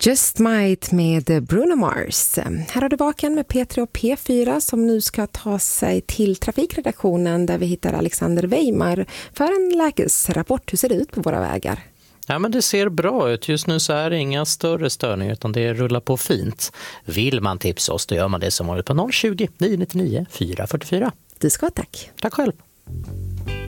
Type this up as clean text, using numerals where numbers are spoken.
Just Might med Bruno Mars. Här har du Vaken med P3 och P4 som nu ska ta sig till trafikredaktionen där vi hittar Alexander Weimar för en lägesrapport. Hur ser det ut på våra vägar? Ja, men det ser bra ut. Just nu så är det inga större störningar utan det rullar på fint. Vill man tipsa oss då gör man det som vanligt på 020 999 444. Du ska tack. Tack själv.